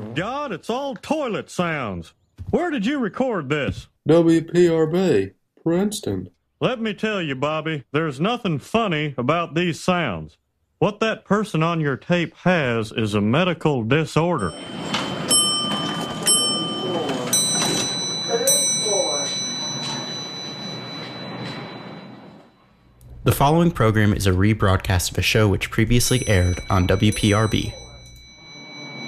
God, it's all toilet sounds. Where did you record this? WPRB, Princeton. Let me tell you, Bobby, there's nothing funny about these sounds. What that person on your tape has is a medical disorder. The following program is a rebroadcast of a show which previously aired on WPRB.